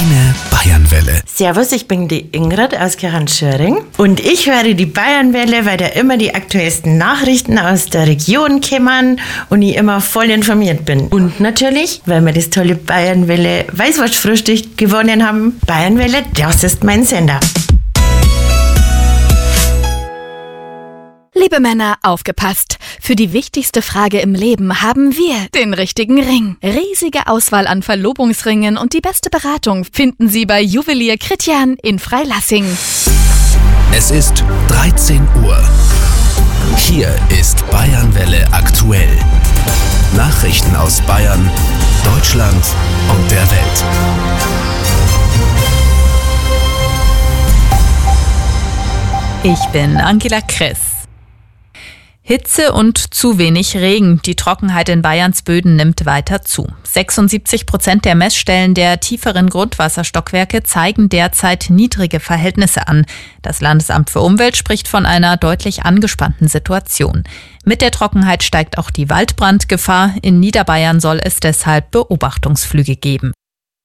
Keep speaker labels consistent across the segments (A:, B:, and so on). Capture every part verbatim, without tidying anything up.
A: Kleine Bayernwelle.
B: Servus, ich bin die Ingrid aus Gerhard-Schöring und ich höre die Bayernwelle, weil da immer die aktuellsten Nachrichten aus der Region kommen und ich immer voll informiert bin. Und natürlich, weil wir das tolle Bayernwelle Weißwurstfrühstück gewonnen haben. Bayernwelle, das ist mein Sender.
C: Liebe Männer, aufgepasst! Für die wichtigste Frage im Leben haben wir den richtigen Ring. Riesige Auswahl an Verlobungsringen und die beste Beratung finden Sie bei Juwelier Christian in Freilassing.
A: Es ist dreizehn Uhr. Hier ist Bayernwelle aktuell. Nachrichten aus Bayern, Deutschland und der Welt.
D: Ich bin Angela Kress. Hitze und zu wenig Regen. Die Trockenheit in Bayerns Böden nimmt weiter zu. sechsundsiebzig Prozent der Messstellen der tieferen Grundwasserstockwerke zeigen derzeit niedrige Verhältnisse an. Das Landesamt für Umwelt spricht von einer deutlich angespannten Situation. Mit der Trockenheit steigt auch die Waldbrandgefahr. In Niederbayern soll es deshalb Beobachtungsflüge geben.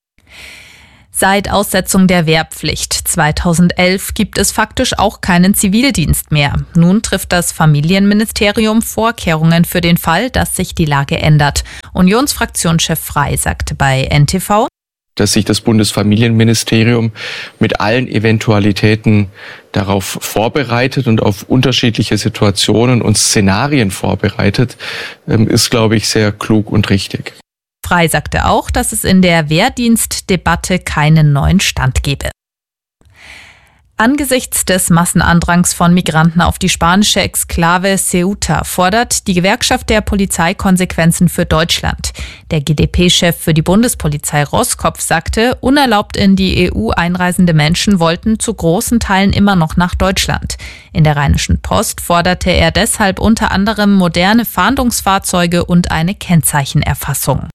D: Seit Aussetzung der Wehrpflicht zweitausendelf gibt es faktisch auch keinen Zivildienst mehr. Nun trifft das Familienministerium Vorkehrungen für den Fall, dass sich die Lage ändert. Unionsfraktionschef Frey sagte bei N T V,
E: dass sich das Bundesfamilienministerium mit allen Eventualitäten darauf vorbereitet und auf unterschiedliche Situationen und Szenarien vorbereitet, ist, glaube ich, sehr klug und richtig.
D: Frey sagte auch, dass es in der Wehrdienstdebatte keinen neuen Stand gebe. Angesichts des Massenandrangs von Migranten auf die spanische Exklave Ceuta fordert die Gewerkschaft der Polizei Konsequenzen für Deutschland. Der G D P-Chef für die Bundespolizei Roßkopf sagte, unerlaubt in die E U einreisende Menschen wollten zu großen Teilen immer noch nach Deutschland. In der Rheinischen Post forderte er deshalb unter anderem moderne Fahndungsfahrzeuge und eine Kennzeichenerfassung.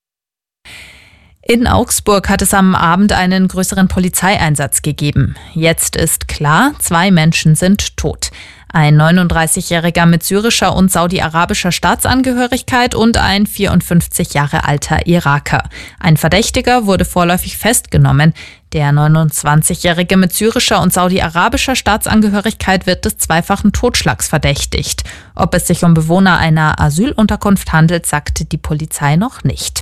D: In Augsburg hat es am Abend einen größeren Polizeieinsatz gegeben. Jetzt ist klar, zwei Menschen sind tot. Ein neununddreißigjähriger mit syrischer und saudi-arabischer Staatsangehörigkeit und ein vierundfünfzig Jahre alter Iraker. Ein Verdächtiger wurde vorläufig festgenommen. Der neunundzwanzigjährige mit syrischer und saudi-arabischer Staatsangehörigkeit wird des zweifachen Totschlags verdächtigt. Ob es sich um Bewohner einer Asylunterkunft handelt, sagte die Polizei noch nicht.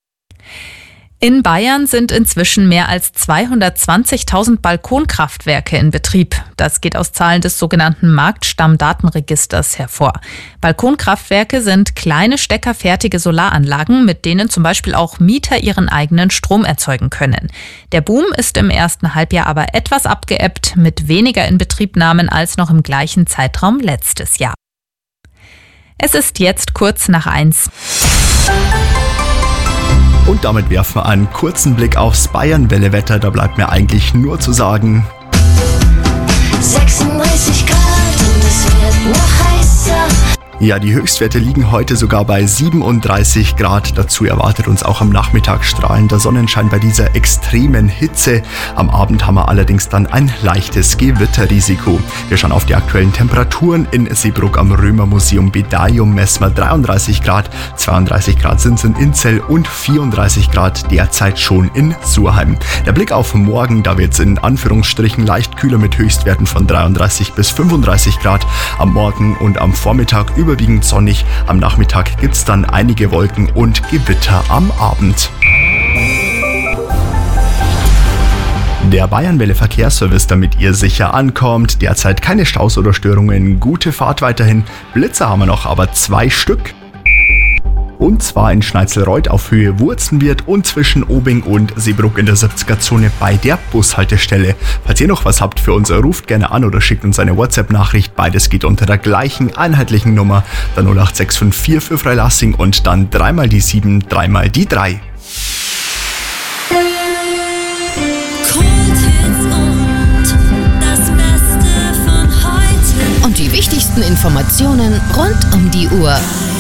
D: In Bayern sind inzwischen mehr als zweihundertzwanzigtausend Balkonkraftwerke in Betrieb. Das geht aus Zahlen des sogenannten Marktstammdatenregisters hervor. Balkonkraftwerke sind kleine steckerfertige Solaranlagen, mit denen zum Beispiel auch Mieter ihren eigenen Strom erzeugen können. Der Boom ist im ersten Halbjahr aber etwas abgeebbt, mit weniger Inbetriebnahmen als noch im gleichen Zeitraum letztes Jahr. Es ist jetzt kurz nach eins.
F: Und damit werfen wir einen kurzen Blick aufs Bayernwelle-Wetter. Da bleibt mir eigentlich nur zu sagen:
G: sechsunddreißig Grad und es wird noch heißer.
F: Ja, die Höchstwerte liegen heute sogar bei siebenunddreißig Grad. Dazu erwartet uns auch am Nachmittag strahlender Sonnenschein bei dieser extremen Hitze. Am Abend haben wir allerdings dann ein leichtes Gewitterrisiko. Wir schauen auf die aktuellen Temperaturen. In Seebrugg am Römermuseum Bedaium messen wir dreiunddreißig Grad, zweiunddreißig Grad sind es in Inzell und vierunddreißig Grad derzeit schon in Surheim. Der Blick auf morgen, da wird es in Anführungsstrichen leicht kühler mit Höchstwerten von dreiunddreißig bis fünfunddreißig Grad. Am Morgen und am Vormittag über überwiegend sonnig. Am Nachmittag gibt es dann einige Wolken und Gewitter am Abend. Der Bayernwelle Verkehrsservice, damit ihr sicher ankommt. Derzeit keine Staus oder Störungen. Gute Fahrt weiterhin. Blitzer haben wir noch, aber zwei Stück. Und zwar in Schneizelreuth auf Höhe Wurzenwirt und zwischen Obing und Seebrugg in der siebziger-Zone bei der Bushaltestelle. Falls ihr noch was habt für uns, ruft gerne an oder schickt uns eine WhatsApp-Nachricht. Beides geht unter der gleichen einheitlichen Nummer, der null acht sechs fünf vier für Freilassing und dann dreimal die sieben, dreimal die drei.
G: Und die wichtigsten Informationen rund um die Uhr.